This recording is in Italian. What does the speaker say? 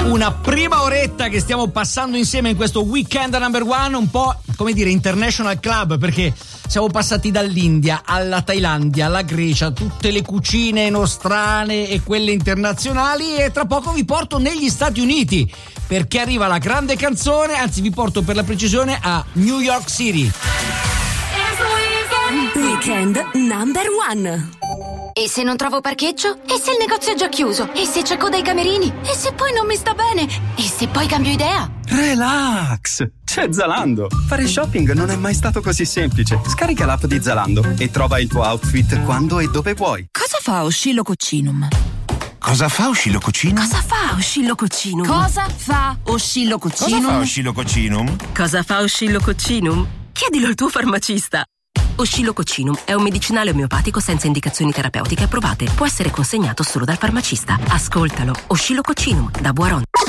Una prima oretta che stiamo passando insieme in questo weekend number one, un po' come dire international club, perché siamo passati dall'India alla Thailandia, alla Grecia, tutte le cucine nostrane e quelle internazionali, e tra poco vi porto negli Stati Uniti perché arriva la grande canzone, anzi vi porto per la precisione a New York City. Weekend number one. E se non trovo parcheggio? E se il negozio è già chiuso? E se c'è coda ai camerini? E se poi non mi sta bene? E se poi cambio idea? Relax! C'è Zalando! Fare shopping non è mai stato così semplice. Scarica l'app di Zalando e trova il tuo outfit quando e dove vuoi. Cosa fa Oscillococcinum? Cosa fa Oscillococcinum? Cosa fa Oscillococcinum? Cosa fa Oscillococcinum? Cosa fa Oscillococcinum? Cosa fa Oscillococcinum? Chiedilo al tuo farmacista. Oscillococcinum è un medicinale omeopatico senza indicazioni terapeutiche approvate. Può essere consegnato solo dal farmacista. Ascoltalo. Oscillococcinum da Boiron.